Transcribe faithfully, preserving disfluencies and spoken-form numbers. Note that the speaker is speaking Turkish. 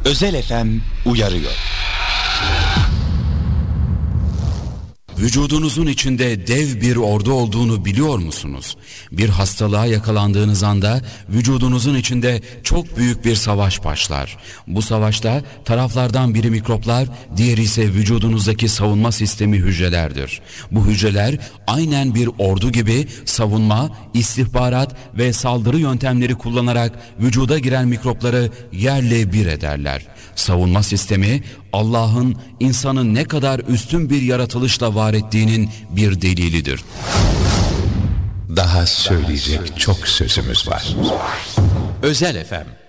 Özel F M uyarıyor. Vücudunuzun içinde dev bir ordu olduğunu biliyor musunuz? Bir hastalığa yakalandığınız anda vücudunuzun içinde çok büyük bir savaş başlar. Bu savaşta taraflardan biri mikroplar, diğeri ise vücudunuzdaki savunma sistemi hücrelerdir. Bu hücreler aynen bir ordu gibi savunma, istihbarat ve saldırı yöntemleri kullanarak vücuda giren mikropları yerle bir ederler. Savunma sistemi Allah'ın insanı ne kadar üstün bir yaratılışla var ettiğinin bir delilidir. Daha söyleyecek çok sözümüz var. Özel F M